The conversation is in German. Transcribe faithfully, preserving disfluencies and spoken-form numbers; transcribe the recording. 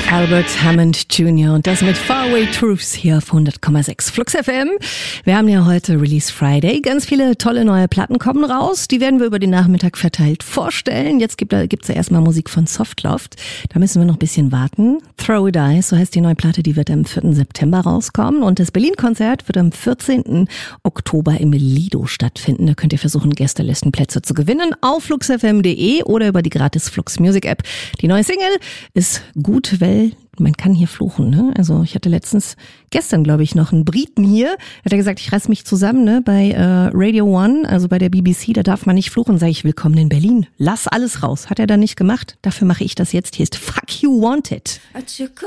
Albert Hammond Junior und das mit Faraway Truths hier auf hundert Komma sechs Flux F M. Wir haben ja heute Release Friday. Ganz viele tolle neue Platten kommen raus. Die werden wir über den Nachmittag verteilt vorstellen. Jetzt gibt es ja erstmal Musik von Softloft. Da müssen wir noch ein bisschen warten. Throw It Eyes, so heißt die neue Platte, die wird am vierten September rauskommen. Und das Berlin-Konzert wird am vierzehnten Oktober im Lido stattfinden. Da könnt ihr versuchen, Gästelistenplätze zu gewinnen auf flux f m punkt d e oder über die gratis Flux Music App. Die neue Single ist gut, weil man kann hier fluchen, ne? Also ich hatte letztens, gestern glaube ich, noch einen Briten hier, hat er gesagt, ich reiß mich zusammen, ne? Bei äh, Radio One, also bei der B B C, da darf man nicht fluchen. Sag ich, willkommen in Berlin. Lass alles raus. Hat er dann nicht gemacht. Dafür mache ich das jetzt. Hier ist Fuck You Wanted. I took